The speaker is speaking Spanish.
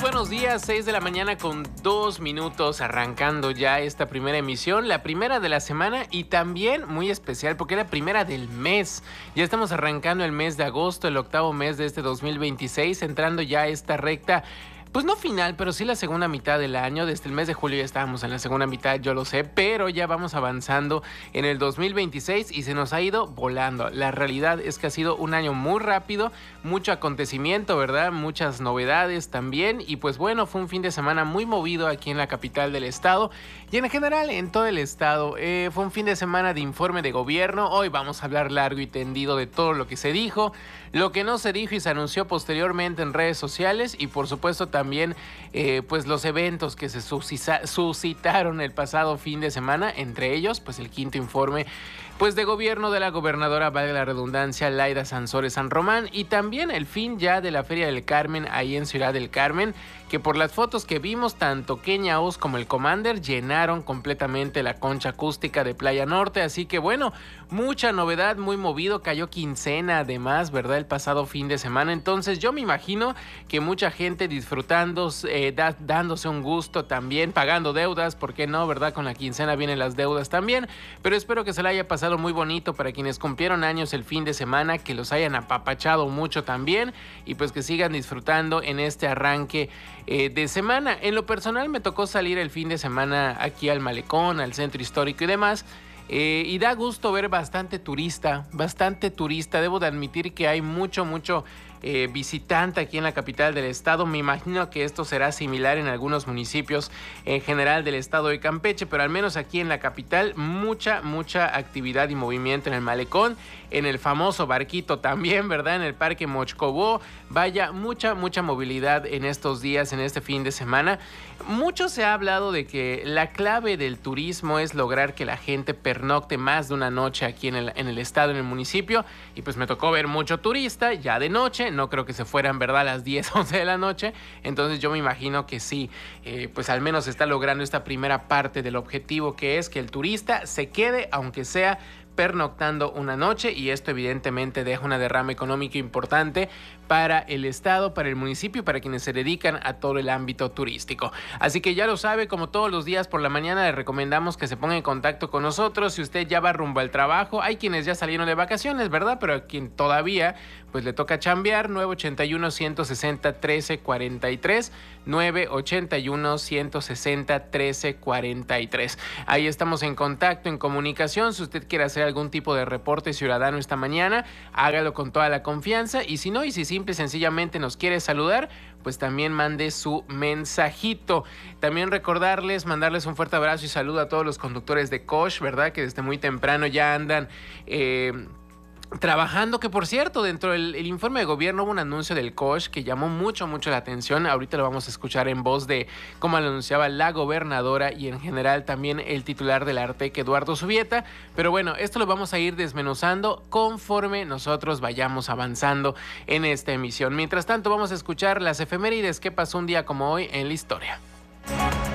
buenos días, 6 de la mañana con 2 minutos, arrancando ya esta primera emisión, la primera de la semana y también muy especial porque es la primera del mes. Ya estamos arrancando el mes de agosto, el octavo mes de este 2026, entrando ya a esta recta. Pues no final, pero sí la segunda mitad del año. Desde el mes de julio ya estábamos en la segunda mitad, yo lo sé, pero ya vamos avanzando en el 2026 y se nos ha ido volando. La realidad es que ha sido un año muy rápido, mucho acontecimiento, ¿verdad? Muchas novedades también y pues bueno, fue un fin de semana muy movido aquí en la capital del estado y en general en todo el estado. Fue un fin de semana de informe de gobierno. Hoy vamos a hablar largo y tendido de todo lo que se dijo, lo que no se dijo y se anunció posteriormente en redes sociales y por supuesto también pues los eventos que se suscitaron el pasado fin de semana, entre ellos pues el quinto informe pues de gobierno de la gobernadora, valga la redundancia, Laida Sansores San Román, y también el fin ya de la Feria del Carmen ahí en Ciudad del Carmen, que por las fotos que vimos tanto Kenia Oz como el Commander llenaron completamente la concha acústica de Playa Norte, así que bueno, mucha novedad, muy movido, cayó quincena además, ¿verdad? El pasado fin de semana, entonces yo me imagino que mucha gente disfrutando, dándose un gusto también, pagando deudas, ¿por qué no, verdad? Con la quincena vienen las deudas también, pero espero que se la haya pasado muy bonito para quienes cumplieron años el fin de semana, que los hayan apapachado mucho también y pues que sigan disfrutando en este arranque de semana. En lo personal me tocó salir el fin de semana aquí al malecón, al centro histórico y demás. Y da gusto ver bastante turista. Debo de admitir que hay mucho visitante aquí en la capital del estado. Me imagino que esto será similar en algunos municipios en general del estado de Campeche, pero al menos aquí en la capital mucha actividad y movimiento en el malecón, en el famoso barquito también, ¿verdad? En el parque Mochcobó. Vaya, mucha movilidad en estos días, en este fin de semana. Mucho se ha hablado de que la clave del turismo es lograr que la gente pernocte más de una noche aquí en el estado, en el municipio, y pues me tocó ver mucho turista ya de noche. No creo que se fueran, ¿verdad?, a las 10, 11 de la noche. Entonces yo me imagino que sí, pues al menos se está logrando esta primera parte del objetivo, que es que el turista se quede, aunque sea pernoctando una noche, y esto evidentemente deja una derrama económica importante para el estado, para el municipio, para quienes se dedican a todo el ámbito turístico. Así que ya lo sabe, como todos los días por la mañana le recomendamos que se ponga en contacto con nosotros. Si usted ya va rumbo al trabajo, hay quienes ya salieron de vacaciones, ¿verdad? Pero a quien todavía pues le toca chambear, 981-160-1343, 981-160-1343. Ahí estamos en contacto, en comunicación. Si usted quiere hacer algún tipo de reporte ciudadano esta mañana, hágalo con toda la confianza, y si no, y si simple y sencillamente nos quiere saludar, pues también mande su mensajito. También mandarles un fuerte abrazo y saludo a todos los conductores de Cosh, ¿verdad? Que desde muy temprano ya andan trabajando, que por cierto, dentro del informe de gobierno hubo un anuncio del Cosh que llamó mucho la atención. Ahorita lo vamos a escuchar en voz de cómo lo anunciaba la gobernadora y en general también el titular del Artec, Eduardo Subieta. Pero bueno, esto lo vamos a ir desmenuzando conforme nosotros vayamos avanzando en esta emisión. Mientras tanto, vamos a escuchar las efemérides que pasó un día como hoy en la historia.